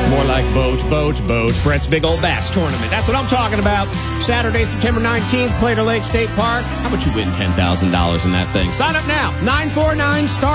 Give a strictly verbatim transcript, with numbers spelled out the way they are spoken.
More like boat, boat, boat. Brett's Big Old Bass Tournament. That's what I'm talking about. Saturday, September nineteenth, Claytor Lake State Park. How about you win ten thousand dollars in that thing? Sign up now. nine four nine, STAR